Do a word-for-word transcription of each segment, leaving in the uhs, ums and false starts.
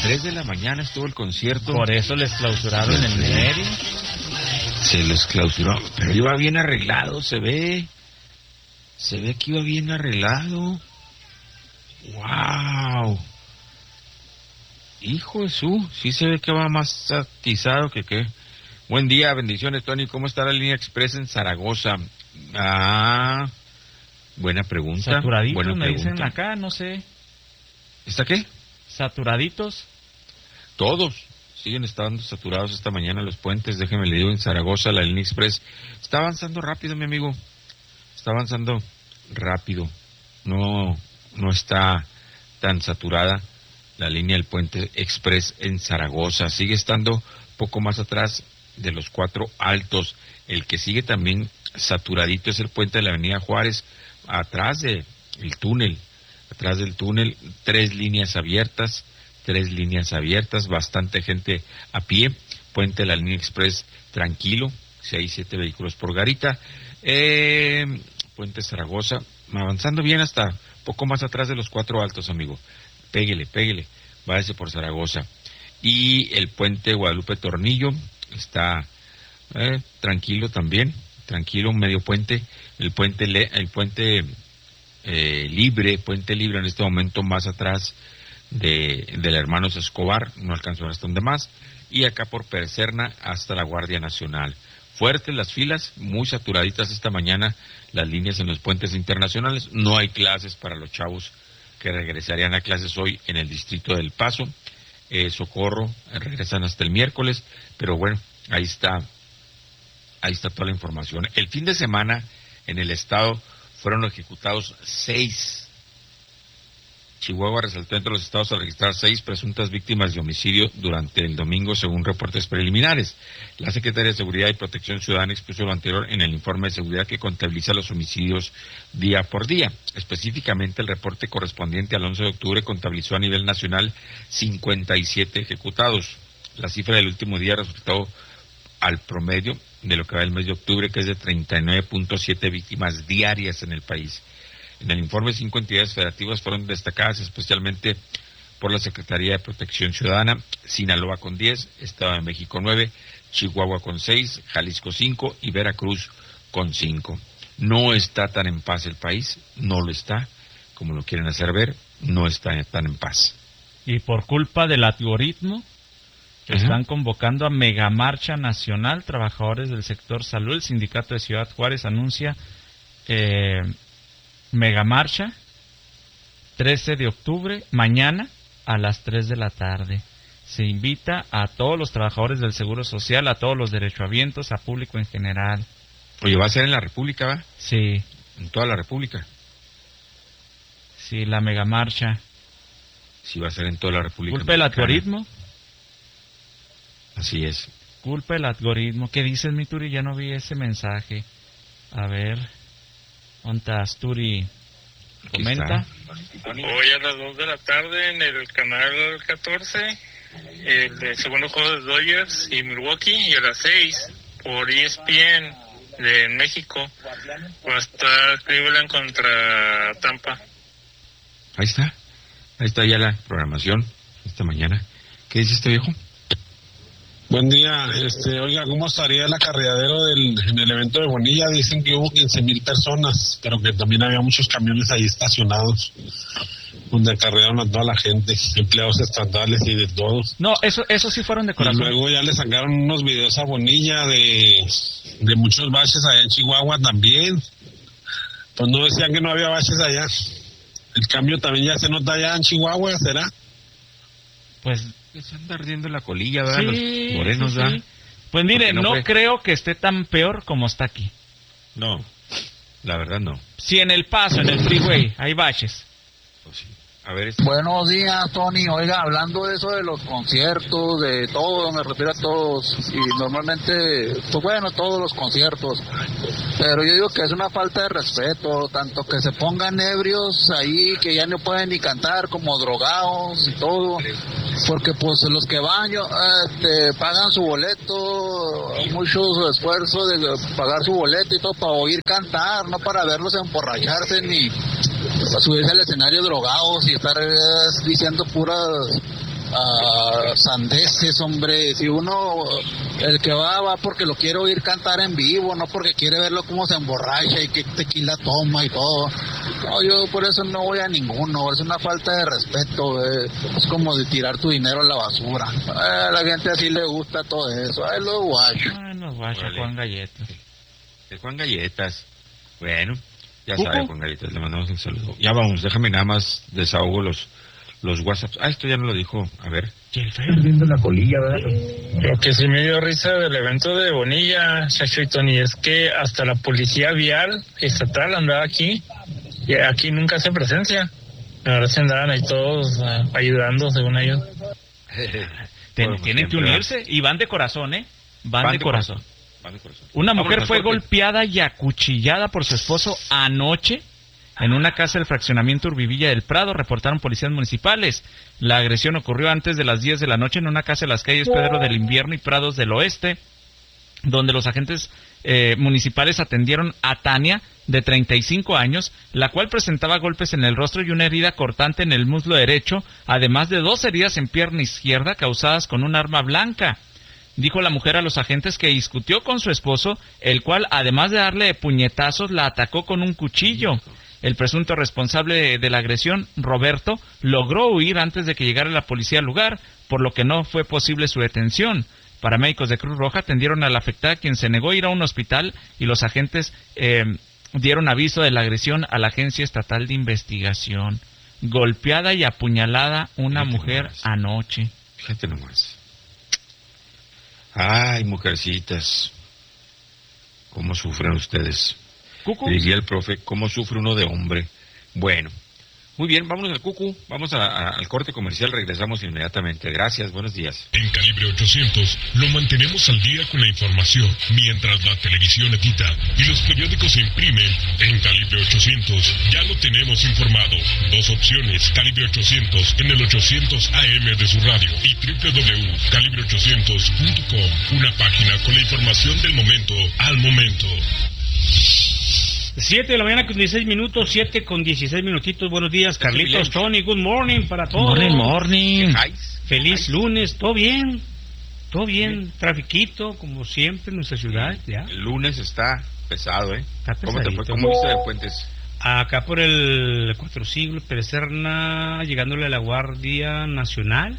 tres de la mañana estuvo el concierto. Por eso les clausuraron el Neri. Se les clausuró, pero iba bien arreglado, se ve. Se ve que iba bien arreglado. ¡Wow! Hijo de su, sí se ve que va más atizado que qué. Buen día, bendiciones, Tony. ¿Cómo está la línea express en Zaragoza? Ah, buena pregunta. Saturaditos, buena me pregunta. dicen acá, no sé. ¿Está qué? Saturaditos. Todos siguen estando saturados esta mañana los puentes. Déjeme le digo, en Zaragoza la línea express está avanzando rápido, mi amigo. Está avanzando rápido. No, no está tan saturada la línea del puente express en Zaragoza. Sigue estando poco más atrás de los Cuatro Altos. El que sigue también saturadito es el puente de la avenida Juárez, atrás de el túnel, atrás del túnel, tres líneas abiertas, tres líneas abiertas, bastante gente a pie, puente de la línea express tranquilo, seis, siete vehículos por garita, eh, puente Zaragoza, avanzando bien hasta poco más atrás de los Cuatro Altos, amigo, péguele, péguele, váyase por Zaragoza. Y el puente Guadalupe Tornillo está eh, tranquilo también, tranquilo, un medio puente, el puente le, el puente eh, libre, puente libre en este momento más atrás de del Hermanos Escobar, no alcanzó hasta donde más, y acá por Percerna hasta la Guardia Nacional. Fuertes las filas, muy saturaditas esta mañana las líneas en los puentes internacionales, no hay clases para los chavos que regresarían a clases hoy en el distrito del Paso. Eh, Socorro, eh, regresan hasta el miércoles, pero bueno, ahí está, ahí está toda la información. El fin de semana en el estado fueron ejecutados seis. Chihuahua resaltó entre los estados al registrar seis presuntas víctimas de homicidio durante el domingo, según reportes preliminares. La Secretaría de Seguridad y Protección Ciudadana expuso lo anterior en el informe de seguridad que contabiliza los homicidios día por día. Específicamente, el reporte correspondiente al once de octubre contabilizó a nivel nacional cincuenta y siete ejecutados. La cifra del último día resultó al promedio de lo que va el mes de octubre, que es de treinta y nueve punto siete víctimas diarias en el país. En el informe, cinco entidades federativas fueron destacadas especialmente por la Secretaría de Protección Ciudadana: Sinaloa con diez, Estado de México nueve, Chihuahua con seis, Jalisco cinco y Veracruz con cinco. No está tan en paz el país, no lo está, como lo quieren hacer ver, no está tan en paz. Y por culpa del algoritmo, que están convocando a megamarcha nacional, trabajadores del sector salud. El sindicato de Ciudad Juárez anuncia eh, megamarcha trece de octubre, mañana a las tres de la tarde. Se invita a todos los trabajadores del Seguro Social, a todos los derechohabientes, a público en general. Oye, ¿va a ser en la República, va? Sí. ¿En toda la República? Sí, la megamarcha. Sí, va a ser en toda la República. ¿Culpa el algoritmo? Así es. Culpa el algoritmo. ¿Qué dices, mi Turi? Ya no vi ese mensaje. A ver... ¿Ontas, Turi? Comenta. Hoy a las dos de la tarde en el canal catorce, el de segundo juego de Dodgers y Milwaukee, y a las seis por E S P N de México va a estar Cleveland contra Tampa. Ahí está, ahí está ya la programación esta mañana. ¿Qué dice este viejo? Buen día, este, oiga, ¿cómo estaría el acarreadero del, en el evento de Bonilla? Dicen que hubo quince mil personas, pero que también había muchos camiones ahí estacionados, donde acarrearon a toda la gente, empleados estatales y de todos. No, eso eso sí fueron de corazón. Y luego ya le sacaron unos videos a Bonilla de, de muchos baches allá en Chihuahua también. Pues no decían que no había baches allá. El cambio también ya se nota allá en Chihuahua, ¿será? Pues... se anda ardiendo la colilla, ¿verdad? Sí, los morenos, sí, ¿verdad? sí. Pues mire, no, no creo que esté tan peor como está aquí. No, la verdad no. Si en El Paso, en el freeway, hay baches. Pues sí. A ver, este... Buenos días, Tony. Oiga, hablando de eso de los conciertos, de todo, me refiero a todos, y normalmente, pues bueno, todos los conciertos, pero yo digo que es una falta de respeto, tanto que se pongan ebrios ahí, que ya no pueden ni cantar, como drogados y todo, porque pues los que van, yo, este, pagan su boleto, mucho esfuerzo de pagar su boleto y todo para oír cantar, no para verlos emborracharse ni subirse al escenario drogados y estar eh, diciendo puras a sandeces, hombre. Si uno, el que va, va porque lo quiere oír cantar en vivo, no porque quiere verlo cómo se emborracha y qué tequila toma y todo. No, yo por eso no voy a ninguno, es una falta de respeto, eh. Es como de tirar tu dinero a la basura. Eh, a la gente así le gusta todo eso, ay, los guachos. Ay, los guachos, Juan Galletas. El Juan Galletas. Bueno, ya sabe, Juan Galletas, le mandamos un saludo. Ya vamos, déjame nada más desahogo los, los WhatsApps. Ah, esto ya no lo dijo, a ver. Viendo la colilla, ¿verdad? Lo que sí me dio risa del evento de Bonilla, Chacho y Tony, es que hasta la policía vial estatal andaba aquí, y aquí nunca hace presencia. Ahora se andaban ahí todos uh, ayudando, según ellos. Ten, tienen que unirse y van de corazón, ¿eh? Van, van de, de corazón. corazón. Van de corazón. Una mujer Vámonos, fue golpeada y acuchillada por su esposo anoche en una casa del fraccionamiento Urbivilla del Prado, reportaron policías municipales. La agresión ocurrió antes de las diez de la noche en una casa de las calles Pedro del Invierno y Prados del Oeste, donde los agentes eh, municipales atendieron a Tania, de treinta y cinco años, la cual presentaba golpes en el rostro y una herida cortante en el muslo derecho, además de dos heridas en pierna izquierda causadas con un arma blanca. Dijo la mujer a los agentes que discutió con su esposo, el cual, además de darle puñetazos, la atacó con un cuchillo. El presunto responsable de, de la agresión, Roberto, logró huir antes de que llegara la policía al lugar, por lo que no fue posible su detención. Paramédicos de Cruz Roja atendieron a la afectada, quien se negó a ir a un hospital, y los agentes eh, dieron aviso de la agresión a la Agencia Estatal de Investigación. Golpeada y apuñalada una Fíjate mujer nomás. anoche. Fíjate nomás. Ay, mujercitas, ¿cómo sufren ustedes? ¿Cucu? Diría el profe, ¿cómo sufre uno de hombre? Bueno, muy bien, vámonos al Cucu, vamos a, a, al corte comercial, regresamos inmediatamente. Gracias, buenos días. En Calibre ochocientos lo mantenemos al día con la información, mientras la televisión edita y los periódicos se imprimen. En Calibre ochocientos ya lo tenemos informado. Dos opciones, Calibre ochocientos en el ochocientos A M de su radio y doble u doble u doble u punto calibre ochocientos punto com, una página con la información del momento al momento. siete de la mañana con dieciséis minutos, siete con dieciséis minutitos. Buenos días, Carlitos, Tony, good morning para todos. Morning, morning. Feliz lunes, ¿todo bien? ¿Todo bien? Trafiquito, como siempre en nuestra ciudad, ya. El lunes está pesado, ¿eh? Está ¿Cómo te fue? ¿Cómo viste de Puentes? Acá por el Cuatro Siglos, Pérez Serna, llegándole a la Guardia Nacional.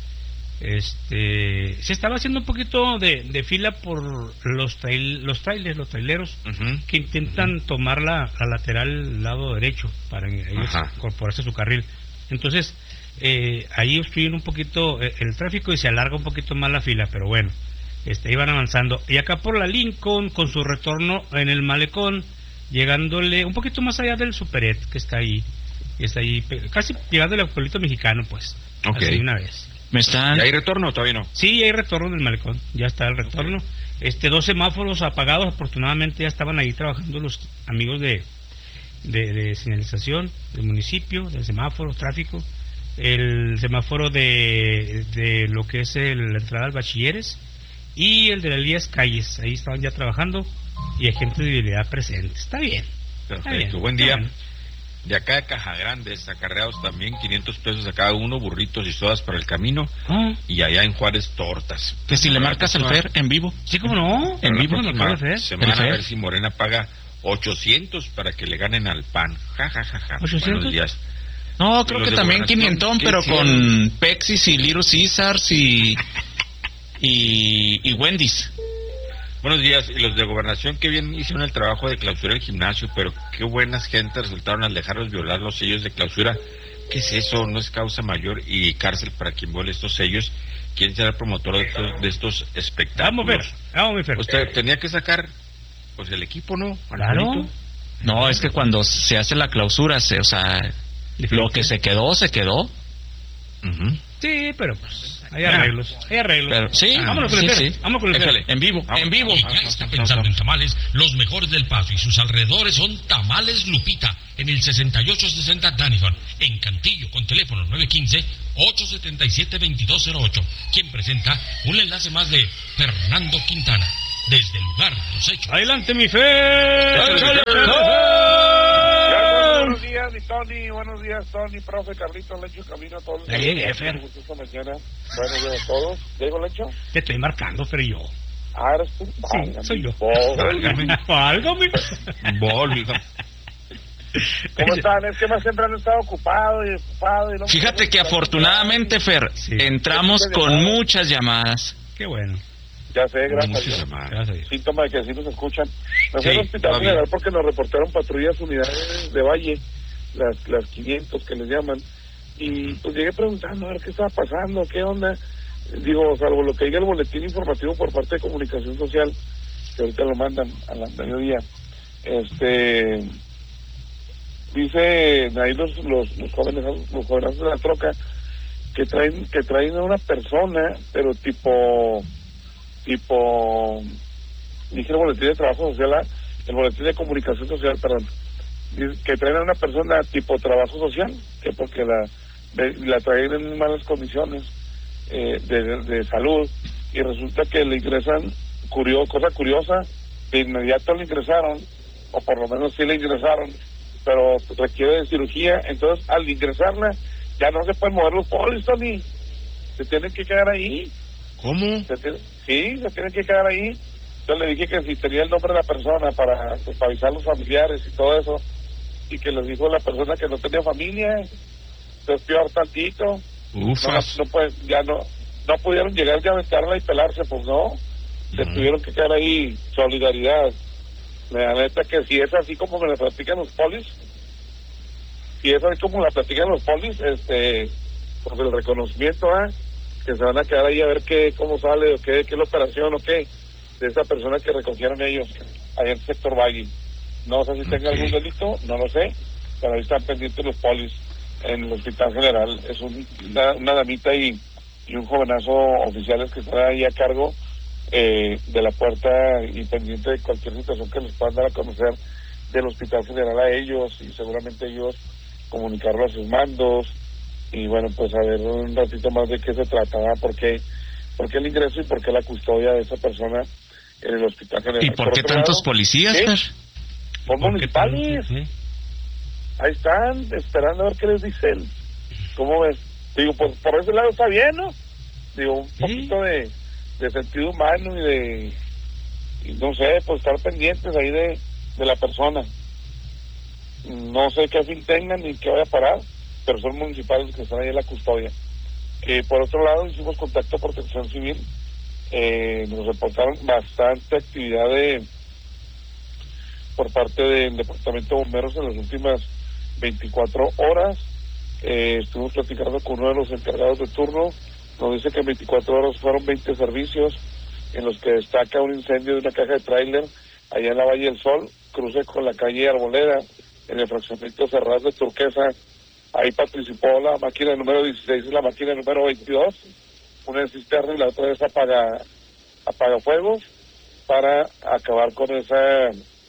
Este, se estaba haciendo un poquito de, de fila por los trail, los trailers, los traileros uh-huh. que intentan uh-huh. tomar la, la lateral lado derecho para ellos incorporarse a su carril. Entonces, eh, ahí obstruyen un poquito el, el tráfico y se alarga un poquito más la fila, pero bueno, este, iban avanzando. Y acá por la Lincoln, con su retorno en el malecón, llegándole un poquito más allá del Superet, que está ahí, que está ahí, casi llegándole al pueblito mexicano, pues, okay. así una vez. ¿Me están... ¿Y hay retorno o todavía no? Sí, hay retorno en el malecón, ya está el retorno. Okay. Este, dos semáforos apagados, afortunadamente ya estaban ahí trabajando los amigos de, de, de señalización del municipio, del semáforo, tráfico, el semáforo de, de lo que es el, la entrada al Bachilleres y el de las Elías Calles, ahí estaban ya trabajando y agentes de vialidad presentes. Está bien. Perfecto, está bien, buen día. Bueno. De acá de Caja Grande, acarreados también, quinientos pesos a cada uno, burritos y sodas para el camino. ¿Ah? Y allá en Juárez, tortas. Que si le marcas el Fer en vivo. Sí, ¿cómo no? En vivo. Se van a ver si Morena paga ochocientos para que le ganen al P A N. Ja, ja, ja, ja. ¿ochocientos? Buenos días. No, creo que también quinientón, pero con Pexis y Little Caesars y, y, y Wendy's. Buenos días, y los de Gobernación, que bien hicieron el trabajo de clausura el gimnasio, pero qué buenas gentes resultaron al dejarlos violar los sellos de clausura. ¿Qué es eso? No es causa mayor y cárcel para quien viole estos sellos. ¿Quién será el promotor de estos, de estos espectáculos? Vamos a ver, vamos a ver. Usted tenía que sacar, pues, el equipo, ¿no? Claro. No, es que cuando se hace la clausura, se, o sea, lo que se quedó, se quedó. Uh-huh. Sí, pero pues... Hay arreglos, hay arreglos. Pero, sí, ah, vámonos con sí, el sí. Fer, vamos con el Fer. En vivo, vamos, en vivo. Y ya está pensando en tamales, los mejores del Paso y sus alrededores son Tamales Lupita, en el sesenta y ocho sesenta Danifan, en Cantillo, con teléfono nueve uno cinco, ocho siete siete, dos dos cero ocho. Quien presenta un enlace más de Fernando Quintana, desde el lugar de los hechos. Adelante, mi Fer. Buenos días. días, mi Tony. Buenos días, Tony, profe, Carlitos, Lencho, Camino, todos. Ya llegué, Fer. Esta mañana. Buenos días a todos. ¿Llego, Lencho? Te estoy marcando, Fer, y yo. Ah, eres tú. Sí, Válgame, soy yo. Válgame. Válgame. Volga. ¿Cómo están? Es que más siempre han estado ocupados y ocupados. Y no Fíjate que afortunadamente, Fer, sí. entramos con muchas llamadas. Qué bueno. Ya sé, gracias. Gracias. Síntoma de que así nos escuchan. Nos Sí, fue al Hospital bien. General porque nos reportaron patrullas unidades de Valle, las las quinientos que les llaman. Y pues llegué preguntando a ver qué estaba pasando, qué onda. Digo, salvo lo que diga el boletín informativo por parte de Comunicación Social, que ahorita lo mandan a la mediodía. Este... Dice ahí los, los, los jóvenes los jóvenes de la troca que traen que traen a una persona, pero tipo tipo dije el boletín de trabajo social, el boletín de comunicación social, perdón, que traen a una persona tipo trabajo social, que porque la la traen en malas condiciones eh, de, de salud, y resulta que le ingresan, curio, cosa curiosa, de inmediato le ingresaron, o por lo menos sí le ingresaron, pero requiere de cirugía. Entonces al ingresarla ya no se pueden mover los polis, Tony, se tienen que quedar ahí. ¿Cómo? Se tiene, sí, se tienen que quedar ahí. Yo le dije que si tenía el nombre de la persona para, pues, para avisar a los familiares y todo eso, y que les dijo la persona que no tenía familia, entonces peor tantito. Ufas. No, no puede, ya no no pudieron llegar ya a aventarla y pelarse, pues no, se Uh-huh. tuvieron que quedar ahí. Solidaridad. La neta que si es así como me la platican los polis, si es así como la platican los polis, este, pues el reconocimiento, ¿eh? que se van a quedar ahí a ver qué, cómo sale, o qué, qué es la operación, o qué, de esa persona que recogieron ellos, allá en el sector Valle. No sé si tenga Okay. algún delito, no lo sé, pero ahí están pendientes los polis en el Hospital General. Es un, una, una damita y, y un jovenazo oficiales que están ahí a cargo Eh, de la puerta y pendiente de cualquier situación que les puedan dar a conocer del Hospital General a ellos, y seguramente ellos comunicarlo a sus mandos, y bueno, pues a ver un ratito más de qué se trata, ¿verdad? ¿Por qué, por qué el ingreso y por qué la custodia de esa persona en el Hospital General? ¿Y por, por qué tantos lado, policías, ¿sí? Fer? Por municipales. ¿Sí? Ahí están, esperando a ver qué les dicen. ¿Cómo ves? Digo, pues por ese lado está bien, ¿no? Digo, un ¿Sí? poquito de de sentido humano y de, y no sé, pues estar pendientes ahí de, de la persona. No sé qué fin tengan ni qué vaya a parar, pero son municipales que están ahí en la custodia. Eh, por otro lado, hicimos contacto a Protección Civil, eh, nos reportaron bastante actividad de por parte del Departamento de Bomberos en las últimas veinticuatro horas. Eh, estuvimos platicando con uno de los encargados de turno. Nos dice que en veinticuatro horas fueron veinte servicios, en los que destaca un incendio de una caja de tráiler allá en la Valle del Sol, cruce con la calle Arboleda, en el fraccionamiento Cerrado de Turquesa. Ahí participó la máquina número dieciséis y la máquina número veintidós, una en cisterna y la otra es apaga, apagafuegos, para acabar con esa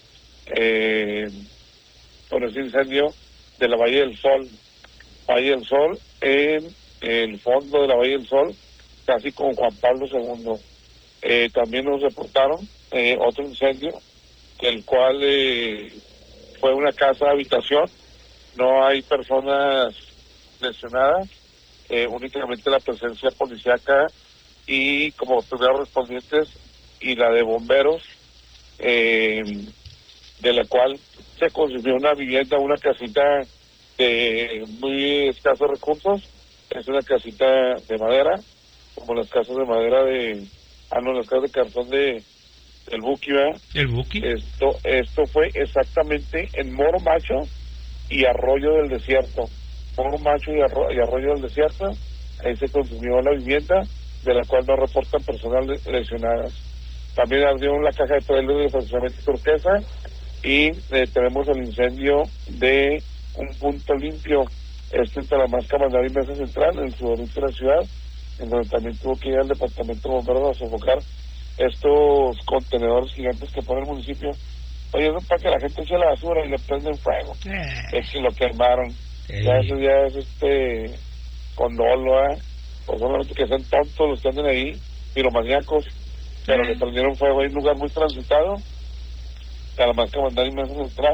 eh, con ese incendio de la Valle del Sol. Valle del Sol en el fondo de la Valle del Sol, casi con Juan Pablo segundo. Eh, también nos reportaron eh, otro incendio, el cual eh, fue una casa de habitación. No hay personas lesionadas, eh, únicamente la presencia policíaca y como primeros respondientes y la de bomberos, eh, de la cual se consumió una vivienda, una casita de muy escasos recursos. Es una casita de madera, como las casas de madera de, ah no, las casas de cartón de del Buki, ¿verdad? El Buki. Esto, esto fue exactamente en Moro Macho y Arroyo del Desierto. Moro Macho y, Arro, y Arroyo del Desierto, ahí se consumió la vivienda, de la cual no reportan personas lesionadas. También ardió la caja de trailer del fraccionamiento Turquesa, y eh, tenemos el incendio de un punto limpio, este en Talamasca, Mandar y Mesa Central, en el sudoriente de la ciudad, en donde también tuvo que ir al departamento de bomberos a sofocar estos contenedores gigantes que pone el municipio. Oye, eso es para que la gente eche la basura y le prenden fuego. Eh. Es que lo quemaron. Eh. Ya eso ya es este condolo, ¿eh? Pues solamente que sean tontos los que anden ahí, piromaníacos, pero eh. le prendieron fuego en un lugar muy transitado, Talamasca, Mandar y Mesa Central.